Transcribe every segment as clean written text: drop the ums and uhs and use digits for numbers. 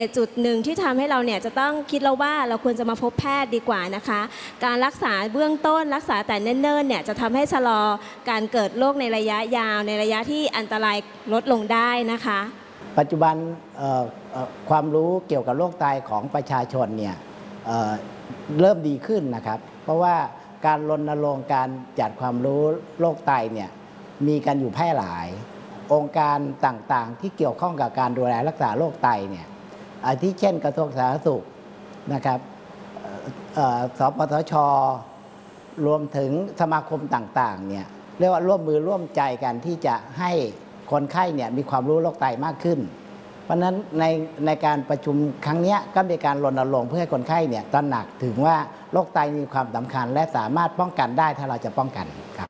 จุดหนึ่งที่ทำให้เราเนี่ยจะต้องคิดแล้วว่าเราควรจะมาพบแพทย์ดีกว่านะคะการรักษาเบื้องต้นรักษาแต่เนิ่นๆเนี่ยจะทำให้ชะลอการเกิดโรคในระยะยาวในระยะที่อันตรายลดลงได้นะคะปัจจุบันความรู้เกี่ยวกับโรคไตของประชาชนเนี่ยเริ่มดีขึ้นนะครับเพราะว่าการรณรงค์การจัดความรู้โรคไตเนี่ยมีกันอยู่แพร่หลายองค์การต่างๆที่เกี่ยวข้องกับการดูแลรักษาโรคไตเนี่ยอาทิเช่นกระทรวงสาธารณสุขนะครับสปสช.รวมถึงสมาคมต่างๆเนี่ยเรียกว่าร่วมมือร่วมใจกันที่จะให้คนไข้เนี่ยมีความรู้โรคไตมากขึ้นเพราะฉะนั้นในการประชุมครั้งนี้ก็มีการรณรงค์เพื่อให้คนไข้เนี่ยตระหนักถึงว่าโรคไตมีความสำคัญและสามารถป้องกันได้ถ้าเราจะป้องกันครับ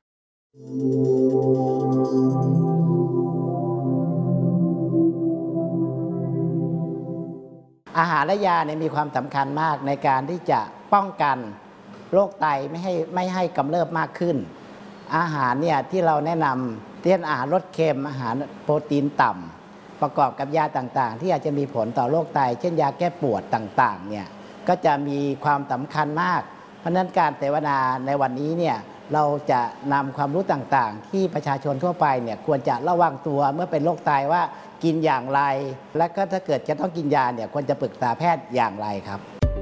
อาหารและยาเนี่ยมีความสำคัญมากในการที่จะป้องกันโรคไตไม่ให้กำเริบมากขึ้นอาหารเนี่ยที่เราแนะนำเช่นอาหารรสเค็มอาหารโปรตีนต่ำประกอบกับยาต่างๆที่อาจจะมีผลต่อโรคไตเช่นยาแก้ปวดต่างๆเนี่ยก็จะมีความสำคัญมากเพราะฉะนั้นการเสวนาในวันนี้เนี่ยเราจะนำความรู้ต่างๆที่ประชาชนทั่วไปเนี่ยควรจะระวังตัวเมื่อเป็นโรคไตว่ากินอย่างไรและก็ถ้าเกิดจะต้องกินยาเนี่ยควรจะปรึกษาแพทย์อย่างไรครับ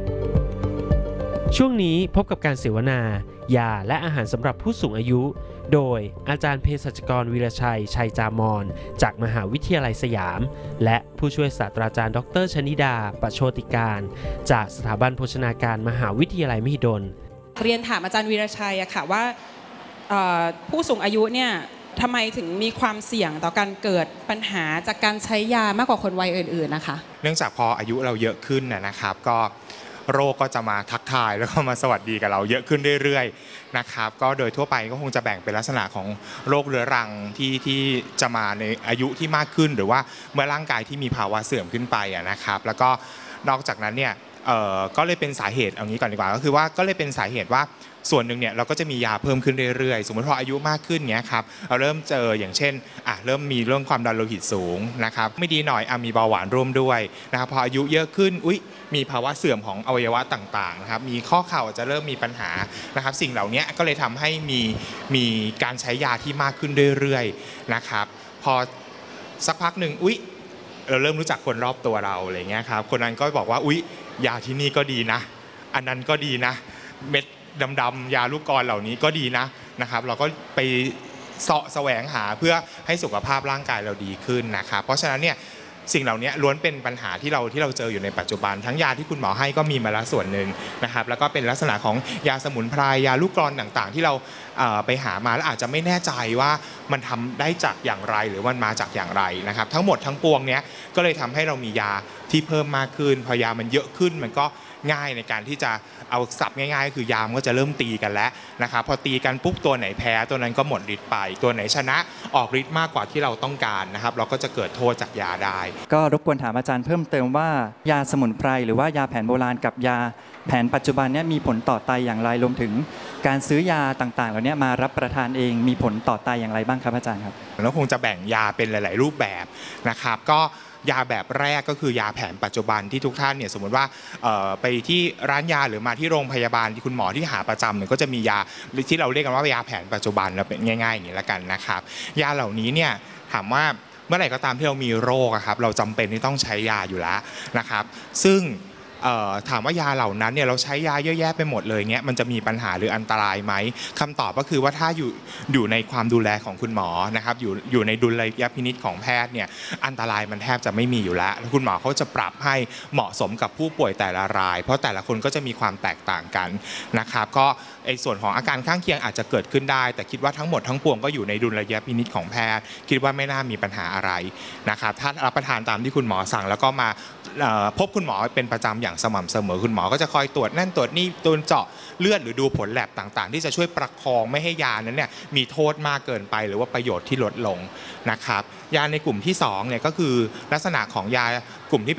ช่วงนี้พบกับการเสวนายาและอาหารสำหรับผู้สูงอายุโดยอาจารย์เภสัชกรวีรชัยชัยจามรจากมหาวิทยาลัยสยามและผู้ช่วยศาสตราจารย์ดร.ชนิดาประโชติการจากสถาบันโภชนาการมหาวิทยาลัยมหิดลเรียนถามอาจารย์วีรชัยอะค่ะว่าผู้สูงอายุเนี่ยทำไมถึงมีความเสี่ยงต่อการเกิดปัญหาจากการใช้ยามากกว่าคนวัยอื่นๆนะคะเนื่องจากพออายุเราเยอะขึ้นนะครับก็โรคก็จะมาทักทายแล้วก็มาสวัสดีกับเราเยอะขึ้นเรื่อยๆนะครับก็โดยทั่วไปก็คงจะแบ่งเป็นลักษณะของโรคเรื้อรังที่จะมาในอายุที่มากขึ้นหรือว่าเมื่อร่างกายที่มีภาวะเสื่อมขึ้นไปนะครับแล้วก็นอกจากนั้นเนี่ยก็เลยเป็นสาเหตุเอางี้ก่อนดีกว่าก็คือว่าก็เลยเป็นสาเหตุว่าส่วนหนึ่งเนี่ยเราก็จะมียาเพิ่มขึ้นเรื่อยๆสมมติพออายุมากขึ้นเงี้ยครับเราเริ่มเจออย่างเช่นเริ่มมีเรื่องความดันโลหิตสูงนะครับไม่ดีหน่อยมีเบาหวานร่วมด้วยนะครับพออายุเยอะขึ้นมีภาวะเสื่อมของอวัยวะต่างๆนะครับมีข้อเข่าจะเริ่มมีปัญหานะครับสิ่งเหล่านี้ก็เลยทำให้มีการใช้ยาที่มากขึ้นเรื่อยๆนะครับพอสักพักหนึ่งเราเริ่มรู้จักคนรอบตัวเราอะไรเงี้ยครับคนนั้นก็บอกว่ายาที่นี่ก็ดีนะอันนั้นก็ดีนะเม็ดดำๆยาลูกกรเหล่านี้ก็ดีนะครับเราก็ไปแสวงหาเพื่อให้สุขภาพร่างกายเราดีขึ้นนะครับเพราะฉะนั้นเนี่ยสิ่งเหล่านี้ล้วนเป็นปัญหาที่เราเจออยู่ในปัจจุบันทั้งยาที่คุณหมอให้ก็มีมาแล้วส่วนหนึ่งนะครับแล้วก็เป็นลักษณะของยาสมุนไพรยาลูกกรต่างๆที่เราไปหามาแล้วอาจจะไม่แน่ใจว่ามันทำได้จากอย่างไรหรือมันมาจากอย่างไรนะครับทั้งหมดทั้งปวงเนี้ยก็เลยทำให้เรามียาที่เพิ่มมากขึ้นพอยามันเยอะขึ้นมันก็ง่ายในการที่จะเอาศัพท์ง่ายๆก็คือยามก็จะเริ่มตีกันแล้วนะครับพอตีกันปุ๊บตัวไหนแพ้ตัวนั้นก็หมดฤทธิ์ไปตัวไหนชนะออกฤทธิ์มากกว่าที่เราต้องการนะครับเราก็จะเกิดโทษจากยาได้ก็รบกวนถามอาจารย์เพิ่มเติมว่ายาสมุนไพรหรือว่ายาแผนโบราณกับยาแผนปัจจุบันนี้มีผลต่อไตอย่างไรรวมถึงการซื้อยาต่างๆเหล่านี้มารับประทานเองมีผลต่อไตอย่างไรบ้างครับอาจารย์ครับแล้วคงจะแบ่งยาเป็นหลายๆรูปแบบนะครับก็ยาแบบแรกก็คือยาแผนปัจจุบันที่ทุกท่านเนี่ยสมมติว่าไปที่ร้านยาหรือมาที่โรงพยาบาลที่คุณหมอที่หาประจำเนี่ยก็จะมียาที่เราเรียกกันว่ายาแผนปัจจุบันเราเป็นง่ายๆอย่างนี้ละกันนะครับยาเหล่านี้เนี่ยถามว่าเมื่อไหร่ก็ตามที่เรามีโรคครับเราจำเป็นที่ต้องใช้ยาอยู่แล้วนะครับซึ่งถามว่ายาเหล่านั้นเนี่ยเราใช้ยาเยอะแยะไปหมดเลยเงี้ยมันจะมีปัญหาหรืออันตรายไหมคำตอบก็คือว่าถ้าอยู่ในความดูแลของคุณหมอนะครับอยู่ในดุลยพินิจของแพทย์เนี่ยอันตรายมันแทบจะไม่มีอยู่แล้วคุณหมอเขาจะปรับให้เหมาะสมกับผู้ป่วยแต่ละรายเพราะแต่ละคนก็จะมีความแตกต่างกันนะครับก็ส่วนของอาการข้างเคียงอาจจะเกิดขึ้นได้แต่คิดว่าทั้งหมดทั้งปวงก็อยู่ในดุลยพินิจของแพทย์คิดว่าไม่น่ามีปัญหาอะไรนะครับถ้ารับประทานตามที่คุณหมอสั่งแล้วก็มาพบคุณหมอเป็นประจำอย่างสม่ำเสมอคุณหมอก็จะคอยตรวจนั่นตรวจนี่ตัวเจาะเลือดหรือดูผลแลบต่างๆที่จะช่วยประคองไม่ให้ยานั้นเนี่ยมีโทษมากเกินไปหรือว่าประโยชน์ที่ลดลงนะครับยาในกลุ่มที่2เนี่ยก็คือลักษณะของยากลุ่มที่เป็น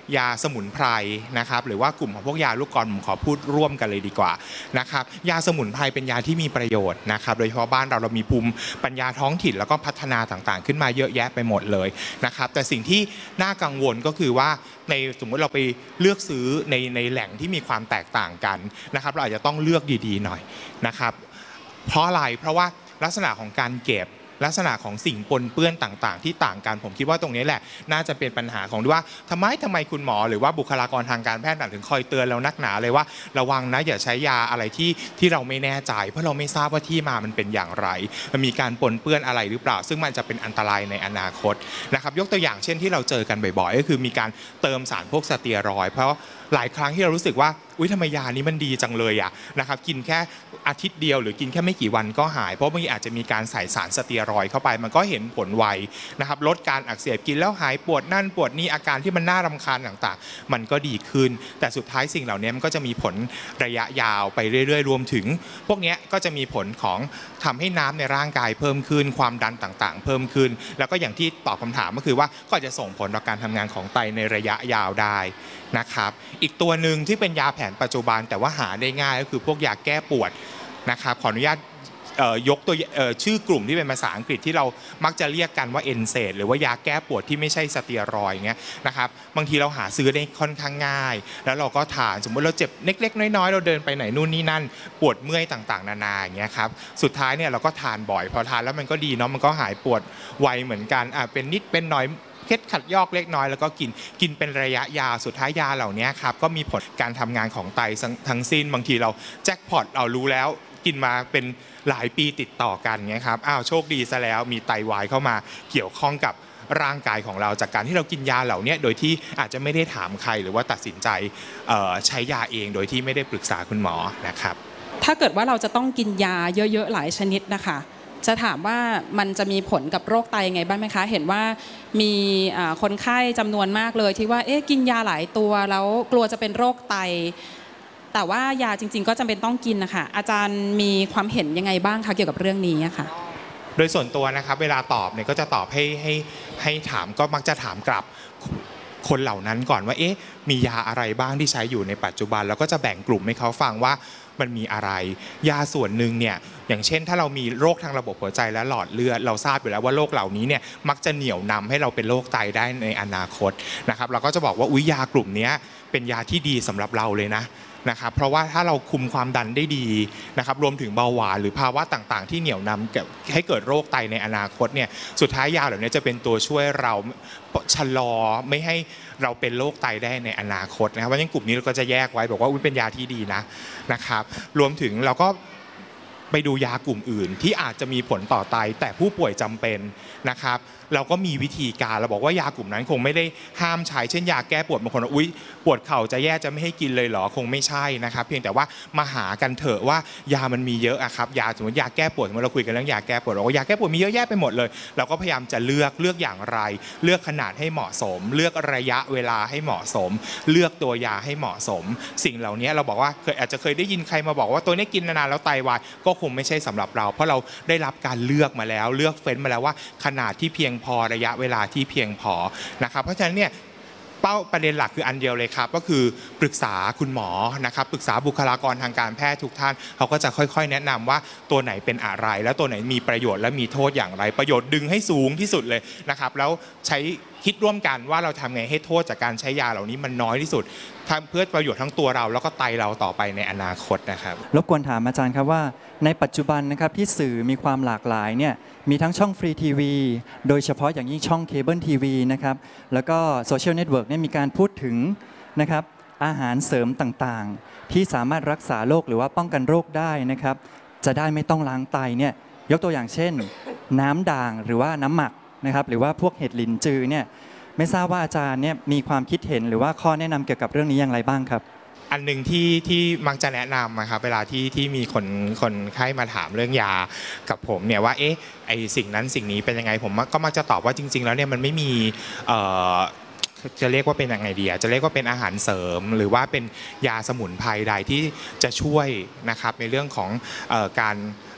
ยาสมุนไพรนะครับหรือว่ากลุ่มของพวกยาลูกกลอนผมขอพูดร่วมกันเลยดีกว่านะครับยาสมุนไพรเป็นยาที่มีประโยชน์นะครับโดยเฉพาะบ้านเรามีภูมิปัญญาท้องถิ่นแล้วก็พัฒนาต่างๆขึ้นมาเยอะแยะไปหมดเลยนะครับแต่สิ่งที่น่ากังวลก็คือว่าในสมมติเราไปเลือกซื้อในแหล่งที่มีความแตกต่างกันนะครับเราอาจจะต้องเลือกดีๆหน่อยนะครับเพราะอะไรเพราะว่าลักษณะของการเก็บลักษณะของสิ่งปนเปื้อนต่างๆที่ต่างกันผมคิดว่าตรงนี้แหละน่าจะเป็นปัญหาของว่าทำไมคุณหมอหรือว่าบุคลากรทางการแพทย์ถึงคอยเตือนเรานักหนาเลยว่าระวังนะอย่าใช้ยาอะไรที่เราไม่แน่ใจเพราะเราไม่ทราบว่าที่มามันเป็นอย่างไรมันมีการปนเปื้อนอะไรหรือเปล่าซึ่งมันจะเป็นอันตรายในอนาคตนะครับยกตัวอย่างเช่นที่เราเจอกันบ่อยๆก็คือมีการเติมสารพวกสเตียรอยด์เพราะหลายครั้งที่เรารู้สึกว่าอุ๊ยทำไมยานี้มันดีจังเลยอะนะครับกินแค่อาทิตย์เดียวหรือกินแค่ไม่กี่วันก็หายเพราะบางทีอาจจะมีการใส่สารสเตียรอยด์เข้าไปมันก็เห็นผลไวนะครับลดการอักเสบกินแล้วหายปวดนั่นปวดนี่อาการที่มันน่ารำคาญต่างๆมันก็ดีขึ้นแต่สุดท้ายสิ่งเหล่านี้มันก็จะมีผลระยะยาวไปเรื่อยๆรวมถึงพวกนี้ก็จะมีผลของทำให้น้ำในร่างกายเพิ่มขึ้นความดันต่างๆเพิ่มขึ้นแล้วก็อย่างที่ตอบคำถามก็คือว่าก็จะส่งผลต่อการทำงานของไตในระยะยาวได้นะครับอีกตัวหนึ่งที่เป็นยาแผนปัจจุบันแต่ว่าหาได้ง่ายก็คือพวกยาแก้ปวดนะครับขออนุญาตยกตัวชื่อกลุ่มที่เป็นภาษาอังกฤษที่เรามักจะเรียกกันว่า NSAID หรือว่ายาแก้ปวดที่ไม่ใช่สเตียรอยด์เงี้ยนะครับบางทีเราหาซื้อได้ค่อนข้างง่ายแล้วเราก็ทานสมมติเราเจ็บเล็กๆน้อยๆเราเดินไปไหนนู่นนี่นั่นปวดเมื่อยต่างๆนานาอย่างเงี้ยครับสุดท้ายเนี่ยเราก็ทานบ่อยพอทานแล้วมันก็ดีเนาะมันก็หายปวดไวเหมือนกันเป็นนิดเป็นหน่อยเคล็ดขัดยอกเล็กน้อยแล้วก็กินเป็นระยะยาวสุดท้ายยาเหล่านี้ครับก็มีผลการทำงานของไตทั้งสิ้นบางทีเราแจ็คพอตเรารู้แล้วกินมาเป็นหลายปีติดต่อกันเงี้ยครับโชคดีซะแล้วมีไตวายเข้ามาเกี่ยวข้องกับร่างกายของเราจากการที่เรากินยาเหล่านี้โดยที่อาจจะไม่ได้ถามใครหรือว่าตัดสินใจใช้ยาเองโดยที่ไม่ได้ปรึกษาคุณหมอนะครับถ้าเกิดว่าเราจะต้องกินยาเยอะๆหลายชนิดนะคะจะถามว่ามันจะมีผลกับโรคไตยังไงบ้างไหมคะเห็นว่ามีคนไข้จำนวนมากเลยที่ว่ากินยาหลายตัวแล้วกลัวจะเป็นโรคไตแต่ว่ายาจริงๆก็จำเป็นต้องกินนะคะอาจารย์มีความเห็นยังไงบ้างคะเกี่ยวกับเรื่องนี้ค่ะโดยส่วนตัวนะครับเวลาตอบเนี่ยก็จะตอบให้ถามก็มักจะถามกลับคนเหล่านั้นก่อนว่ามียาอะไรบ้างที่ใช้อยู่ในปัจจุบันแล้วก็จะแบ่งกลุ่มให้เขาฟังว่ามันมีอะไรยาส่วนหนึ่งเนี่ยอย่างเช่นถ้าเรามีโรคทางระบบหัวใจและหลอดเลือดเราทราบอยู่แล้วว่าโรคเหล่านี้เนี่ยมักจะเหนี่ยวนำให้เราเป็นโรคไตได้ในอนาคตนะครับเราก็จะบอกว่าอุ๊ยยากลุ่มนี้เป็นยาที่ดีสำหรับเราเลยนะครับเพราะว่าถ้าเราคุมความดันได้ดีนะครับรวมถึงเบาหวานหรือภาวะต่างๆที่เหนี่ยวนำให้เกิดโรคไตในอนาคตเนี่ยสุดท้ายยาเหล่านี้จะเป็นตัวช่วยเราชะลอไม่ให้เราเป็นโรคไตได้ในอนาคตนะครับเพราะฉะนั้นกลุ่มนี้เราก็จะแยกไว้บอกว่าเป็นยาที่ดีนะครับรวมถึงเราก็ไปดูยากลุ่มอื่นที่อาจจะมีผลต่อไตแต่ผู้ป่วยจำเป็นนะครับเราก็มีวิธีการเราบอกว่ายากลุ่มนั้นคงไม่ได้ห้ามใช้เช่นยาแก้ปวดบางคนอุ๊ยปวดเข่าจะแย่จะไม่ให้กินเลยเหรอคงไม่ใช่นะครับเพียงแต่ว่ามาหากันเถอะว่ายามันมีเยอะครับยาสมมติยาแก้ปวดเมื่อเราคุยกันเรื่องยาแก้ปวดเราก็ยาแก้ปวดมีเยอะแยะไปหมดเลยเราก็พยายามจะเลือกอย่างไรเลือกขนาดให้เหมาะสมเลือกระยะเวลาให้เหมาะสมเลือกตัวยาให้เหมาะสมสิ่งเหล่านี้เราบอกว่าอาจจะเคยได้ยินใครมาบอกว่าตัวนี้กินนานๆแล้วไตวายก็คงไม่ใช่สำหรับเราเพราะเราได้รับการเลือกมาแล้วเลือกเฟ้นมาแล้วว่าขนาดที่เพียงพอระยะเวลาที่เพียงพอนะครับเพราะฉะนั้นเนี่ยประเด็นหลักคืออันเดียวเลยครับก็คือปรึกษาคุณหมอนะครับปรึกษาบุคลากรทางการแพทย์ทุกท่านเขาก็จะค่อยๆแนะนำว่าตัวไหนเป็นอะไรแล้วตัวไหนมีประโยชน์และมีโทษอย่างไรประโยชน์ดึงให้สูงที่สุดเลยนะครับแล้วใช้คิดร่วมกันว่าเราทำไงให้โทษจากการใช้ยาเหล่านี้มันน้อยที่สุดเพื่อประโยชน์ทั้งตัวเราแล้วก็ไตเราต่อไปในอนาคตนะครับรบกวนถามอาจารย์ครับว่าในปัจจุบันนะครับที่สื่อมีความหลากหลายเนี่ยมีทั้งช่องฟรีทีวีโดยเฉพาะอย่างยิ่งช่องเคเบิลทีวีนะครับแล้วก็โซเชียลเน็ตเวิร์กเนี่ยมีการพูดถึงนะครับอาหารเสริมต่างๆที่สามารถรักษาโรคหรือว่าป้องกันโรคได้นะครับจะได้ไม่ต้องล้างไตเนี่ยยกตัวอย่างเช่นน้ำด่างหรือว่าน้ำหมักนะครับหรือว่าพวกเห็ดหลินจือเนี่ยไม่ทราบว่าอาจารย์เนี่ยมีความคิดเห็นหรือว่าข้อแนะนำเกี่ยวกับเรื่องนี้อย่างไรบ้างครับอันหนึ่งที่มักจะแนะนำนะครับเวลาที่มีคนไข้มาถามเรื่องยากับผมเนี่ยว่าไอสิ่งนั้นสิ่งนี้เป็นยังไงผมก็มักจะตอบว่าจริงๆแล้วเนี่ยมันไม่มีจะเรียกว่าเป็นยังไงดีจะเรียกว่าเป็นอาหารเสริมหรือว่าเป็นยาสมุนไพรใดที่จะช่วยนะครับในเรื่องของการ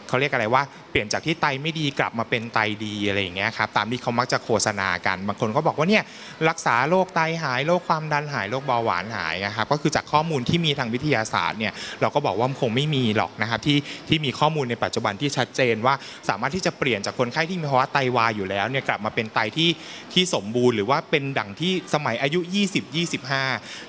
เขาเรียกอะไรว่าเปลี่ยนจากที่ไตไม่ดีกลับมาเป็นไตดีอะไรอย่างเงี้ยครับตามที่เขามักจะโฆษณากันบางคนก็บอกว่าเนี่ยรักษาโรคไตหายโรคความดันหายโรคเบาหวานหายนะครับก็คือจากข้อมูลที่มีทางวิทยาศาสตร์เนี่ยเราก็บอกว่าคงไม่มีหรอกนะครับที่มีข้อมูลในปัจจุบันที่ชัดเจนว่าสามารถที่จะเปลี่ยนจากคนไข้ที่มีภาวะไตวายอยู่แล้วเนี่ยกลับมาเป็นไตที่สมบูรณ์หรือว่าเป็นดั่งที่สมัยอายุ20-25